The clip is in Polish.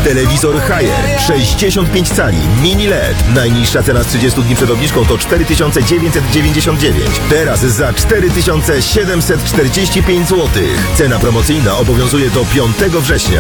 Telewizor Haier 65 cali, mini LED. Najniższa cena z 30 dni przed obniżką to 4999. Teraz za 4745 zł. Cena promocyjna obowiązuje do 5 września.